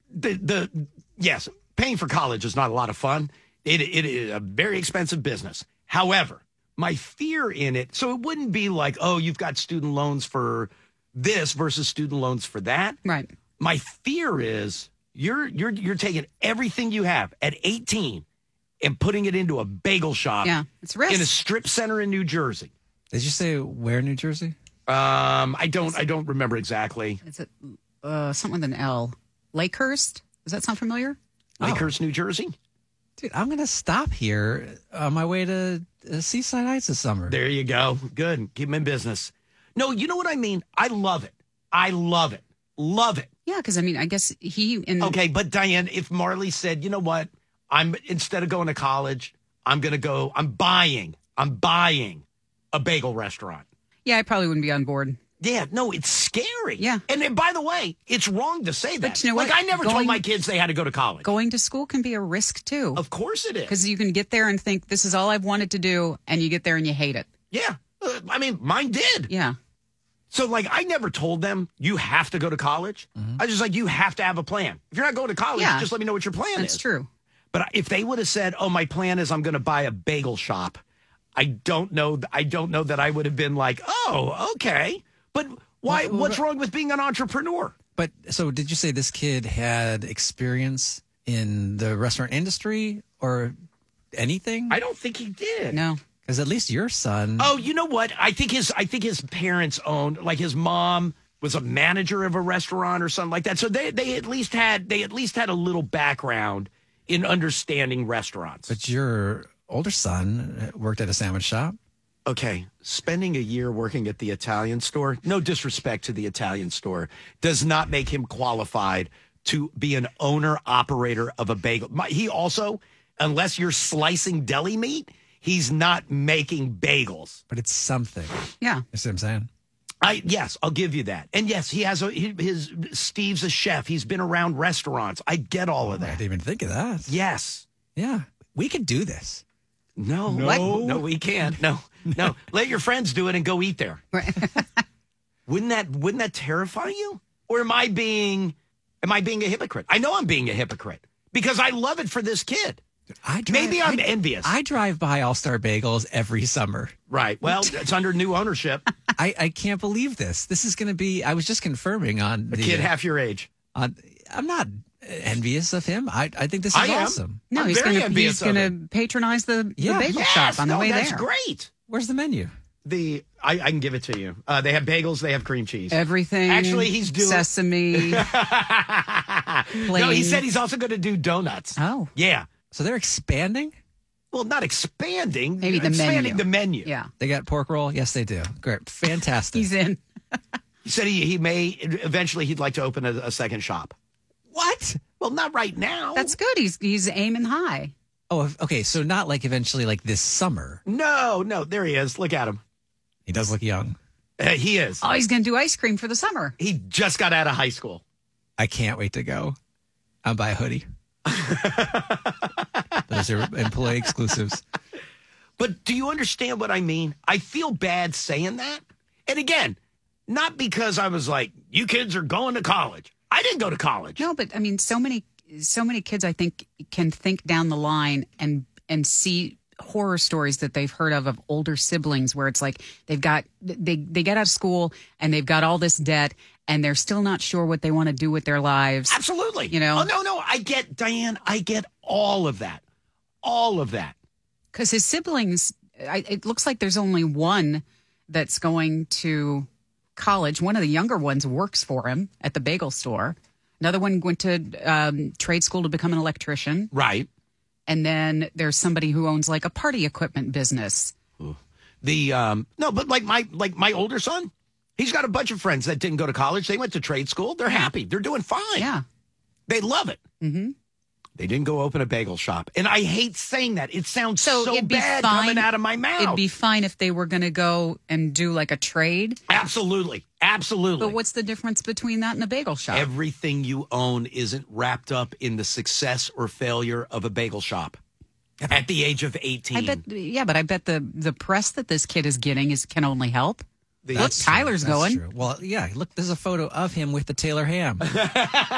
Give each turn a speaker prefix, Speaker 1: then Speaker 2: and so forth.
Speaker 1: yes, paying for college is not a lot of fun. It is a very expensive business. However, my fear in it, so it wouldn't be like, oh, you've got student loans for this versus student loans for that.
Speaker 2: Right.
Speaker 1: My fear is you're taking everything you have at 18 and putting it into a bagel shop.
Speaker 2: Yeah, it's risk.
Speaker 1: In a strip center in New Jersey.
Speaker 3: Did you say where, New Jersey?
Speaker 1: I don't remember exactly.
Speaker 2: Is it something with an L? Lakehurst? Does that sound familiar?
Speaker 1: Lakehurst, New Jersey.
Speaker 3: Dude, I'm going to stop here on my way to Seaside Heights this summer.
Speaker 1: There you go. Good. Keep them in business. No, you know what I mean? I love it. I love it. Love it.
Speaker 2: Yeah, because, I mean, I guess
Speaker 1: Okay, but Diane, if Marley said, you know what? Instead of going to college, I'm buying a bagel restaurant.
Speaker 2: Yeah, I probably wouldn't be on board.
Speaker 1: Yeah, no, it's scary.
Speaker 2: Yeah.
Speaker 1: And by the way, it's wrong to say that.
Speaker 2: But you know what?
Speaker 1: I never told my kids they had to go to college.
Speaker 2: Going to school can be a risk, too.
Speaker 1: Of course it is.
Speaker 2: Because you can get there and think, this is all I've wanted to do, and you get there and you hate it.
Speaker 1: Yeah. I mean, mine did.
Speaker 2: Yeah.
Speaker 1: So, I never told them, you have to go to college. Mm-hmm. I was just like, you have to have a plan. If you're not going to college, just let me know what your plan is.
Speaker 2: That's true.
Speaker 1: But if they would have said, oh, my plan is I'm going to buy a bagel shop, I don't know that I would have been like, oh, okay. But why? What's wrong with being an entrepreneur?
Speaker 3: But so did you say this kid had experience in the restaurant industry or anything?
Speaker 1: I don't think he did.
Speaker 2: No.
Speaker 3: Because at least your son.
Speaker 1: Oh, you know what? I think his parents owned, his mom was a manager of a restaurant or something like that. So they at least had a little background in understanding restaurants.
Speaker 3: But your older son worked at a sandwich shop.
Speaker 1: Okay, spending a year working at the Italian store, no disrespect to the Italian store, does not make him qualified to be an owner-operator of a bagel. He also, unless you're slicing deli meat, he's not making bagels.
Speaker 3: But it's something.
Speaker 2: Yeah.
Speaker 3: You see what I'm saying?
Speaker 1: Yes, I'll give you that. And yes, he has Steve's a chef. He's been around restaurants. I get all of that.
Speaker 3: I didn't even think of that.
Speaker 1: Yes.
Speaker 3: Yeah. We could do this.
Speaker 1: No, we can't. No. Let your friends do it and go eat there.
Speaker 2: Right. Wouldn't
Speaker 1: that terrify you? Or am I being a hypocrite? I know I'm being a hypocrite because I love it for this kid. Maybe I'm envious.
Speaker 3: I drive by All Star Bagels every summer.
Speaker 1: Right. Well, it's under new ownership.
Speaker 3: I can't believe this. This is going to be. I was just confirming on
Speaker 1: a kid half your age.
Speaker 3: I'm not envious of him. I think this is awesome.
Speaker 2: No, he's going to patronize the bagel shop on the way there.
Speaker 1: That's great.
Speaker 3: Where's the menu?
Speaker 1: I can give it to you. They have bagels. They have cream cheese.
Speaker 2: Everything.
Speaker 1: Actually, he's doing
Speaker 2: sesame.
Speaker 1: No, he said he's also going to do donuts.
Speaker 2: Oh,
Speaker 1: yeah.
Speaker 3: So they're expanding?
Speaker 1: Well, not expanding.
Speaker 2: Maybe
Speaker 1: expanding the menu.
Speaker 2: Yeah.
Speaker 3: They got pork roll? Yes, they do. Great. Fantastic.
Speaker 2: He's in.
Speaker 1: He said he may, eventually he'd like to open a second shop.
Speaker 3: What?
Speaker 1: Well, not right now.
Speaker 2: That's good. He's aiming high.
Speaker 3: Oh, okay. So not eventually this summer.
Speaker 1: No. There he is. Look at him.
Speaker 3: He does look young.
Speaker 1: He is.
Speaker 2: Oh, he's going to do ice cream for the summer.
Speaker 1: He just got out of high school.
Speaker 3: I can't wait to go. I'll buy a hoodie. Those are employee exclusives.
Speaker 1: But do you understand what I mean? I feel bad saying that. And again, not because I was like, you kids are going to college. I didn't go to college.
Speaker 2: No, but I mean, so many kids, I think, can think down the line and see horror stories that they've heard of older siblings where it's like they get out of school and they've got all this debt and they're still not sure what they want to do with their lives.
Speaker 1: Absolutely.
Speaker 2: You know?
Speaker 1: Oh, no. I get all of that. All of that.
Speaker 2: Because his siblings, it looks like there's only one that's going to college. One of the younger ones works for him at the bagel store. Another one went to trade school to become an electrician.
Speaker 1: Right.
Speaker 2: And then there's somebody who owns a party equipment business.
Speaker 1: Ooh. But my older son, he's got a bunch of friends that didn't go to college. They went to trade school. They're happy. They're doing fine.
Speaker 2: Yeah.
Speaker 1: They love it.
Speaker 2: Mm-hmm.
Speaker 1: They didn't go open a bagel shop. And I hate saying that. It sounds so bad coming out of my mouth.
Speaker 2: It'd be fine if they were going to go and do a trade.
Speaker 1: Absolutely.
Speaker 2: But what's the difference between that and a bagel shop?
Speaker 1: Everything you own isn't wrapped up in the success or failure of a bagel shop at the age of 18.
Speaker 2: I bet the press that this kid is getting can only help. Look, Tyler's going.
Speaker 3: True. Well, yeah, look, there's a photo of him with the Taylor ham.